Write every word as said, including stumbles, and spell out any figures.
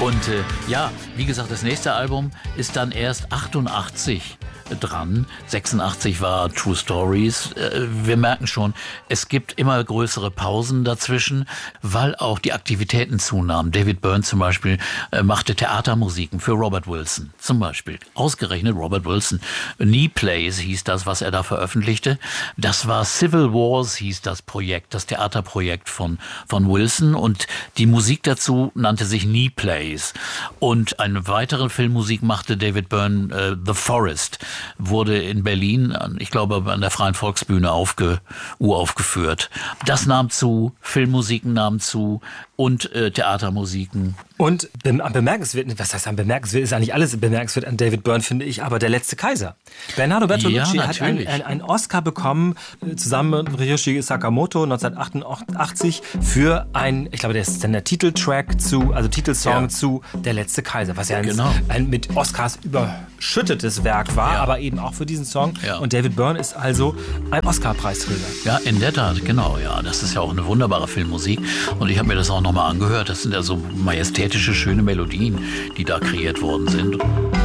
Und äh, ja, wie gesagt, das nächste Album ist dann erst achtundachtzig dran. sechsundachtzig war True Stories. Äh, wir merken schon, es gibt immer größere Pausen dazwischen, weil auch die Aktivitäten zunahmen. David Byrne zum Beispiel äh, machte Theatermusiken für Robert Wilson. Zum Beispiel. Ausgerechnet Robert Wilson. Knee Plays hieß das, was er da veröffentlichte. Das war Civil Wars, hieß das Projekt, das Theaterprojekt von, von Wilson. Und die Musik dazu nannte sich Knee Plays. Und eine weitere Filmmusik machte David Byrne, äh, The Forest, wurde in Berlin, ich glaube, an der Freien Volksbühne aufge, uraufgeführt. Das nahm zu, Filmmusiken nahmen zu und äh, Theatermusiken. Und bemerkenswert, was heißt dann bemerkenswert, ist eigentlich alles bemerkenswert an David Byrne, finde ich, aber Der letzte Kaiser. Bernardo Bertolucci ja, hat einen, einen, einen Oscar bekommen, zusammen mit Ryuichi Sakamoto neunzehnhundertachtundachtzig für ein, ich glaube, das ist dann der Titeltrack zu, also Titelsong ja. zu Der letzte Kaiser, was ja ein, genau. ein mit Oscars überschüttetes Werk war, ja. aber eben auch für diesen Song. Ja. Und David Byrne ist also ein Oscar-Preisträger. Ja, in der Tat, genau, ja. Das ist ja auch eine wunderbare Filmmusik. Und ich habe mir das auch nochmal angehört. Das sind ja so majestätische, schöne Melodien, die da kreiert worden sind.